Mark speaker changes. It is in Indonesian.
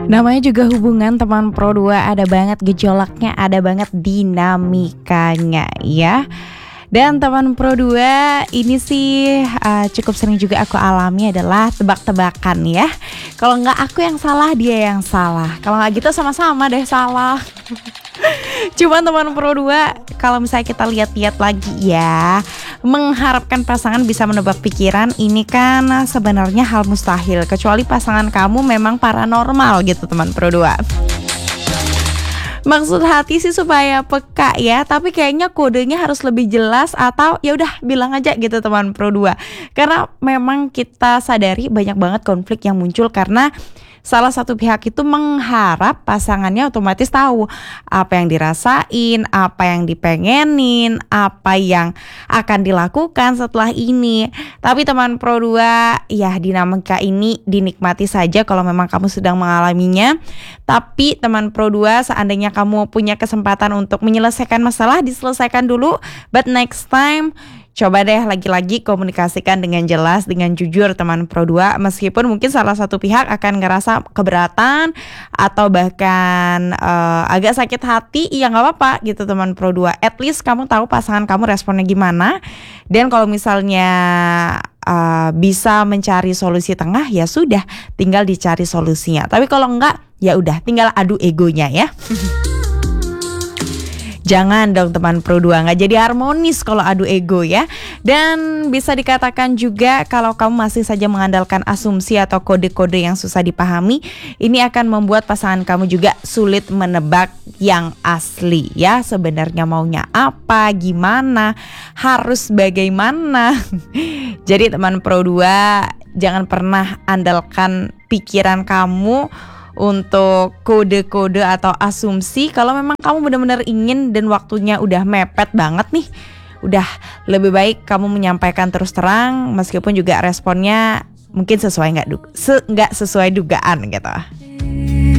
Speaker 1: Namanya juga hubungan teman Pro 2, ada banget gejolaknya, ada banget dinamikanya ya. Dan teman Pro 2 ini sih cukup sering juga aku alami adalah tebak-tebakan ya. Kalau nggak aku yang salah, dia yang salah. Kalau nggak gitu sama-sama deh salah. Cuman teman Pro 2, kalau misalnya kita lihat-lihat lagi ya, mengharapkan pasangan bisa menebak pikiran ini kan sebenarnya hal mustahil, kecuali pasangan kamu memang paranormal gitu teman Pro 2. Maksud hati sih supaya peka ya, tapi kayaknya kodenya harus lebih jelas atau ya udah bilang aja gitu teman Pro 2. Karena memang kita sadari banyak banget konflik yang muncul karena salah satu pihak itu mengharap pasangannya otomatis tahu apa yang dirasain, apa yang dipengenin, apa yang akan dilakukan setelah ini. Tapi teman Pro 2, ya dinamika ini dinikmati saja kalau memang kamu sedang mengalaminya. Tapi teman Pro 2, seandainya kamu punya kesempatan untuk menyelesaikan masalah, diselesaikan dulu. But next time, coba deh lagi-lagi komunikasikan dengan jelas, dengan jujur teman Pro 2. Meskipun mungkin salah satu pihak akan ngerasa keberatan atau bahkan agak sakit hati, ya gak apa-apa gitu teman Pro 2. At least kamu tahu pasangan kamu responnya gimana. Dan kalau misalnya bisa mencari solusi tengah, ya sudah, tinggal dicari solusinya. Tapi kalau enggak, ya udah tinggal adu egonya ya. Jangan dong teman Pro 2, gak jadi harmonis kalau adu ego ya. Dan bisa dikatakan juga kalau kamu masih saja mengandalkan asumsi atau kode-kode yang susah dipahami, ini akan membuat pasangan kamu juga sulit menebak yang asli ya. Sebenarnya maunya apa, gimana, harus bagaimana. Jadi teman Pro 2, jangan pernah andalkan pikiran kamu untuk kode-kode atau asumsi. Kalau memang kamu benar-benar ingin dan waktunya udah mepet banget nih, udah lebih baik kamu menyampaikan terus terang, meskipun juga responnya mungkin nggak sesuai dugaan gitu.